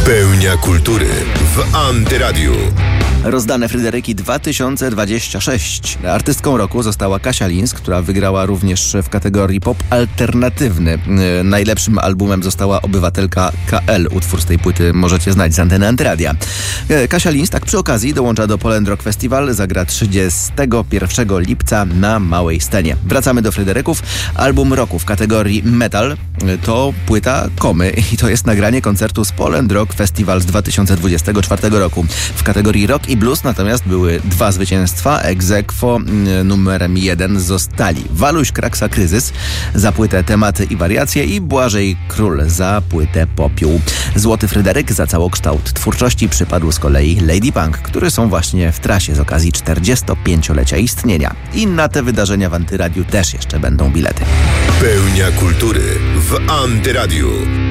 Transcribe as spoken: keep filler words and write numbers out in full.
Pełnia kultury w Antyradiu. Rozdane Fryderyki dwa tysiące dwadzieścia sześć. Artystką roku została Kasia Linsk, która wygrała również w kategorii pop alternatywny. Najlepszym albumem została Obywatelka K L. Utwór z tej płyty możecie znać z anteny Antyradia. Kasia Linsk tak przy okazji dołącza do Poland Rock Festival. Zagra trzydziestego pierwszego lipca na małej scenie. Wracamy do Fryderyków. Album roku w kategorii metal to płyta Komy i to jest nagranie koncertu z Poland Rock Festival z dwa tysiące dwudziestego czwartego roku. W kategorii rock i blues natomiast były dwa zwycięstwa. Ex aequo numerem jeden zostali Waluś Kraksa Kryzys za płytę Tematy i wariacje i Błażej Król za płytę Popiół. Złoty Fryderyk za całokształt twórczości przypadł z kolei Lady Punk, które są właśnie w trasie z okazji czterdziestopięciolecia istnienia. I na te wydarzenia w Antyradiu też jeszcze będą bilety. Pełnia kultury w Antyradiu.